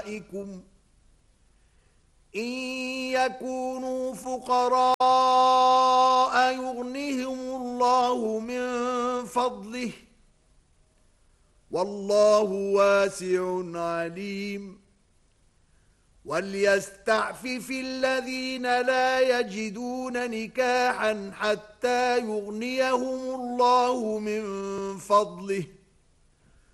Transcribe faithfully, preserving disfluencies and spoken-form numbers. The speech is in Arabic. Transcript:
إن يكونوا فقراء يغنهم الله من فضله والله واسع عليم وليستعفف الذين لا يجدون نكاحا حتى يغنيهم الله من فضله